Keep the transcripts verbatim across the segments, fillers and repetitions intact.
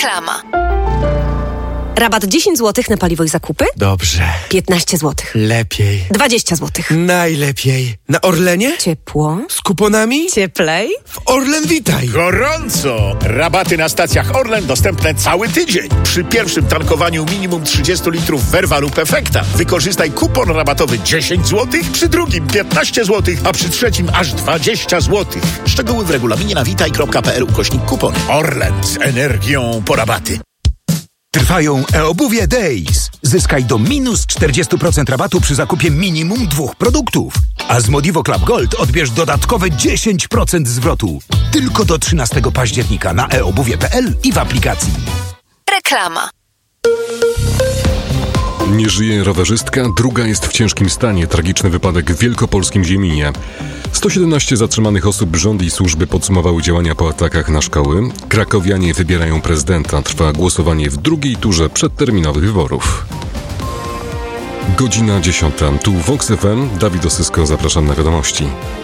Reklama. Rabat dziesięć złotych na paliwo i zakupy? Dobrze. piętnaście złotych. Lepiej. dwadzieścia złotych. Najlepiej. Na Orlenie? Ciepło. Z kuponami? Cieplej. W Orlen Witaj. Gorąco! Rabaty na stacjach Orlen dostępne cały tydzień. Przy pierwszym tankowaniu minimum trzydzieści litrów Verva lub Efekta wykorzystaj kupon rabatowy dziesięć złotych, przy drugim piętnaście złotych, a przy trzecim aż dwadzieścia złotych. Szczegóły w regulaminie na witaj kropka p l ukośnik kupon. Orlen z energią po rabaty. Trwają e-obuwie Days. Zyskaj do minus czterdzieści procent rabatu przy zakupie minimum dwóch produktów. A z Modivo Club Gold odbierz dodatkowe dziesięć procent zwrotu. Tylko do trzynastego października na e obuwie kropka p l i w aplikacji. Reklama. Nie żyje rowerzystka, druga jest w ciężkim stanie. Tragiczny wypadek w wielkopolskim Zieminie. sto siedemnaście zatrzymanych osób, rząd i służby podsumowały działania po atakach na szkoły. Krakowianie wybierają prezydenta. Trwa głosowanie w drugiej turze przedterminowych wyborów. Godzina dziesiąta. Tu Vox F M. Dawid Osysko, zapraszam na wiadomości.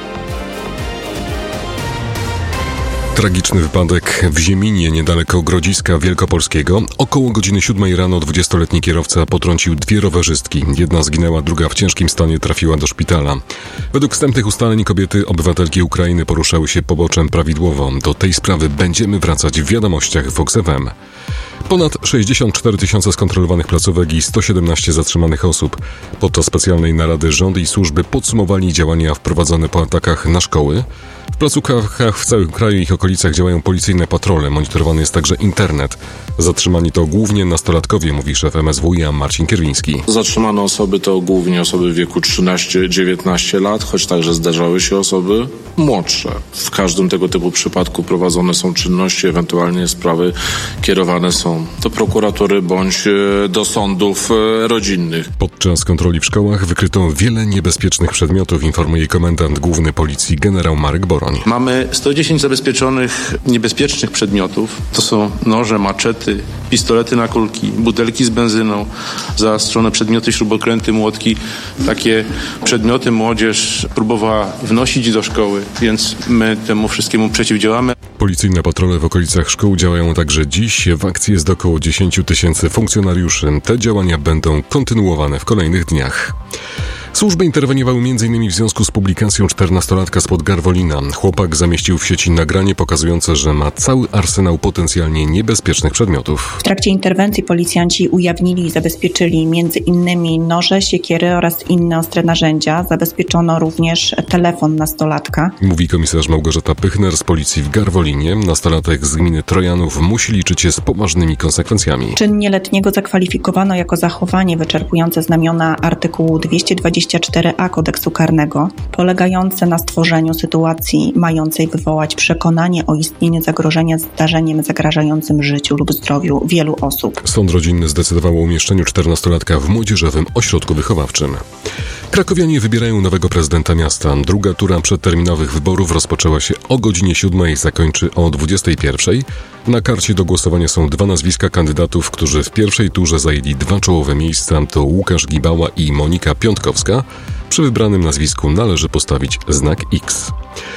Tragiczny wypadek w Zieminie, niedaleko Grodziska Wielkopolskiego. Około godziny siódmej rano dwudziestoletni kierowca potrącił dwie rowerzystki. Jedna zginęła, druga w ciężkim stanie trafiła do szpitala. Według wstępnych ustaleń kobiety, obywatelki Ukrainy, poruszały się poboczem prawidłowo. Do tej sprawy będziemy wracać w wiadomościach Vox F M. Ponad sześćdziesiąt cztery tysiące skontrolowanych placówek i sto siedemnaście zatrzymanych osób. Podczas specjalnej narady rząd i służby podsumowali działania wprowadzone po atakach na szkoły. W placówkach w całym kraju i ich okolicach działają policyjne patrole, monitorowany jest także internet. Zatrzymani to głównie nastolatkowie, mówi szef M S W i A Marcin Kierwiński. Zatrzymane osoby to głównie osoby w wieku trzynaście dziewiętnaście lat, choć także zdarzały się osoby młodsze. W każdym tego typu przypadku prowadzone są czynności, ewentualnie sprawy kierowane są do prokuratury bądź do sądów rodzinnych. Podczas kontroli w szkołach wykryto wiele niebezpiecznych przedmiotów, informuje komendant główny policji generał Marek Boroń. Mamy sto dziesięć zabezpieczonych niebezpiecznych przedmiotów. To są noże, maczety, pistolety na kulki, butelki z benzyną, zaostrzone przedmioty, śrubokręty, młotki. Takie przedmioty młodzież próbowała wnosić do szkoły, więc my temu wszystkiemu przeciwdziałamy. Policyjne patrole w okolicach szkół działają także dziś. W akcji jest około dziesięć tysięcy funkcjonariuszy. Te działania będą kontynuowane w kolejnych dniach. Służby interweniowały między innymi w związku z publikacją czternastolatka spod Garwolina. Chłopak zamieścił w sieci nagranie pokazujące, że ma cały arsenał potencjalnie niebezpiecznych przedmiotów. W trakcie interwencji policjanci ujawnili i zabezpieczyli między innymi noże, siekiery oraz inne ostre narzędzia. Zabezpieczono również telefon nastolatka. Mówi komisarz Małgorzata Pychner z policji w Garwolinie. Nastolatek z gminy Trojanów musi liczyć się z poważnymi konsekwencjami. Czyn nieletniego zakwalifikowano jako zachowanie wyczerpujące znamiona artykułu dwieście dwadzieścia cztery a Kodeksu Karnego, polegające na stworzeniu sytuacji mającej wywołać przekonanie o istnieniu zagrożenia zdarzeniem zagrażającym życiu lub zdrowiu wielu osób. Sąd rodzinny zdecydował o umieszczeniu czternastolatka w młodzieżowym ośrodku wychowawczym. Krakowianie wybierają nowego prezydenta miasta. Druga tura przedterminowych wyborów rozpoczęła się o godzinie siódmej, zakończy o dwudziestej pierwszej. Na karcie do głosowania są dwa nazwiska kandydatów, którzy w pierwszej turze zajęli dwa czołowe miejsca. To Łukasz Gibała i Monika Piątkowska. Przy wybranym nazwisku należy postawić znak X.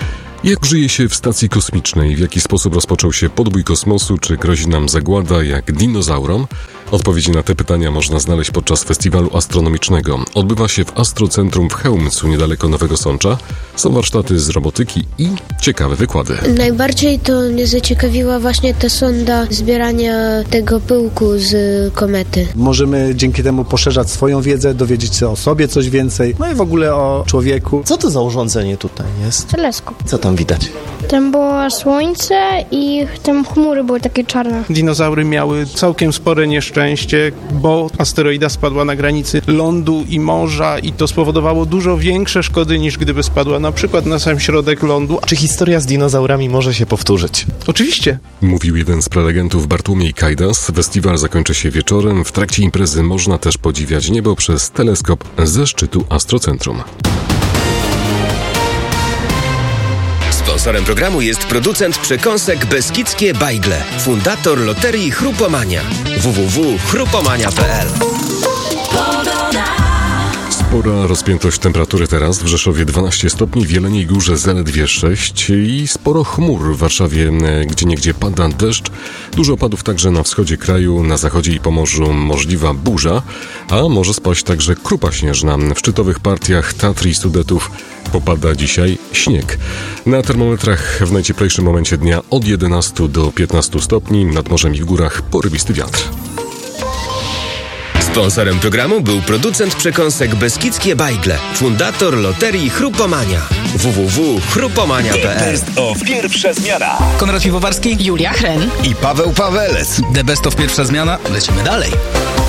Jak żyje się w stacji kosmicznej? W jaki sposób rozpoczął się podbój kosmosu? Czy grozi nam zagłada jak dinozaurom? Odpowiedzi na te pytania można znaleźć podczas festiwalu astronomicznego. Odbywa się w Astrocentrum w Chełmcu, niedaleko Nowego Sącza. Są warsztaty z robotyki i ciekawe wykłady. Najbardziej to mnie zaciekawiła właśnie ta sonda zbierania tego pyłku z komety. Możemy dzięki temu poszerzać swoją wiedzę, dowiedzieć się o sobie coś więcej, no i w ogóle o człowieku. Co to za urządzenie tutaj jest? Teleskop. Co tam widać? Tam było słońce i tam chmury były takie czarne. Dinozaury miały całkiem spore nieszczęście, bo asteroida spadła na granicy lądu i morza i to spowodowało dużo większe szkody niż gdyby spadła na przykład na sam środek lądu. Czy historia z dinozaurami może się powtórzyć? Oczywiście. Mówił jeden z prelegentów Bartłomiej Kajdas. Festiwal zakończy się wieczorem. W trakcie imprezy można też podziwiać niebo przez teleskop ze szczytu Astrocentrum. Sponsorem programu jest producent przekąsek Beskidzkie Bajgle, fundator loterii Chrupomania. w w w kropka chrupomania kropka p l Spora rozpiętość temperatury teraz. W Rzeszowie dwanaście stopni, w Jeleniej Górze zaledwie sześć i sporo chmur. W Warszawie gdzieniegdzie pada deszcz. Dużo opadów także na wschodzie kraju, na zachodzie i Pomorzu możliwa burza, a może spaść także krupa śnieżna. W szczytowych partiach Tatr i Sudetów popada dzisiaj śnieg. Na termometrach w najcieplejszym momencie dnia od jedenastu do piętnastu stopni, nad morzem i w górach porywisty wiatr. Sponsorem programu był producent przekąsek Beskidzkie Bajgle, fundator loterii Chrupomania. w w w kropka chrupomania kropka p l. Best of Pierwsza Zmiana. Konrad Piwowarski, Julia Hren i Paweł Pawelec. The Best of Pierwsza Zmiana. Lecimy dalej.